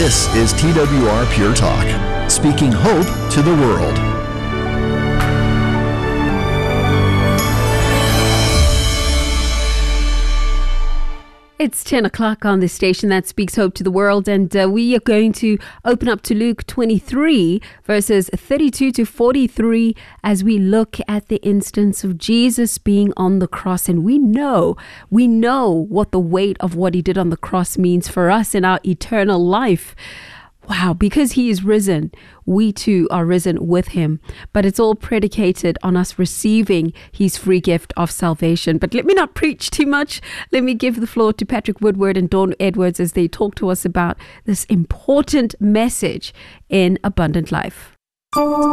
This is TWR Pure Talk, speaking hope to the world. It's 10 o'clock on the station that speaks hope to the world, and we are going to open up to Luke 23, verses 32 to 43, as we look at the instance of Jesus being on the cross. And we know what the weight of what he did on the cross means for us in our eternal life. Wow, because he is risen, we too are risen with him. But it's all predicated on us receiving his free gift of salvation. But let me not preach too much. Let me give the floor to Patrick Woodward and Dawn Edwards as they talk to us about this important message in Abundant Life.